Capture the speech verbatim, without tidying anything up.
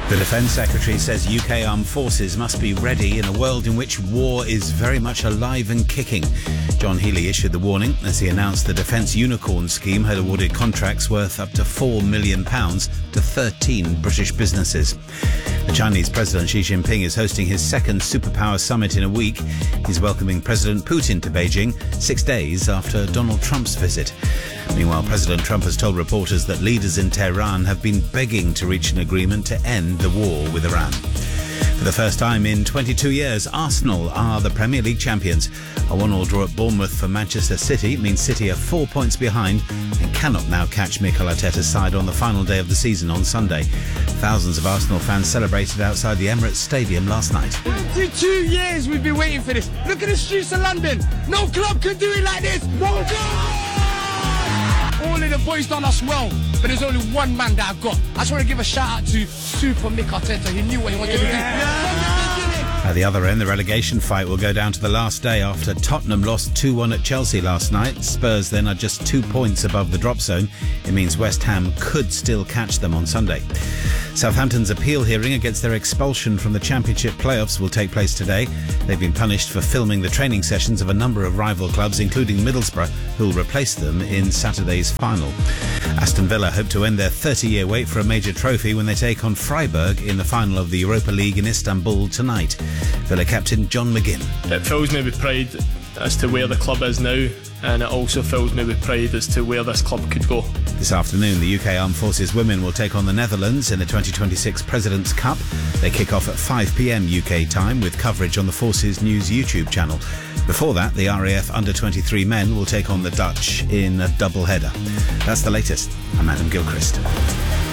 The Defence Secretary says U K armed forces must be ready in a world in which war is very much alive and kicking. John Healey issued the warning as he announced the Defence Unicorn scheme had awarded contracts worth up to four million pounds to thirteen British businesses. The Chinese President Xi Jinping is hosting his second superpower summit in a week. He's welcoming President Putin to Beijing six days after Donald Trump's visit. Meanwhile, President Trump has told reporters that leaders in Tehran have been begging to reach an agreement to end the war with Iran. For the first time in twenty-two years, Arsenal are the Premier League champions. A one-all draw at Bournemouth for Manchester City means City are four points behind and cannot now catch Mikel Arteta's side on the final day of the season on Sunday. Thousands of Arsenal fans celebrated outside the Emirates Stadium last night. twenty-two years we've been waiting for this. Look at the streets of London. No club can do it like this. No club! All of the boys done us well, but there's only one man that I've got. I just want to give a shout out to Super Mikel Arteta. He knew what he wanted to do. At the other end, the relegation fight will go down to the last day after Tottenham lost two one at Chelsea last night. Spurs then are just two points above the drop zone. It means West Ham could still catch them on Sunday. Southampton's appeal hearing against their expulsion from the Championship playoffs will take place today. They've been punished for filming the training sessions of a number of rival clubs, including Middlesbrough, who will replace them in Saturday's final. Aston Villa hope to end their thirty-year wait for a major trophy when they take on Freiburg in the final of the Europa League in Istanbul tonight. Villa captain John McGinn. It fills me with pride as to where the club is now, and it also fills me with pride as to where this club could go. This afternoon, the U K Armed Forces women will take on the Netherlands in the twenty twenty-six President's Cup. They kick off at five p.m. U K time with coverage on the Forces News YouTube channel. Before that, the R A F under twenty-three men will take on the Dutch in a double header. That's the latest. I'm Adam Gilchrist.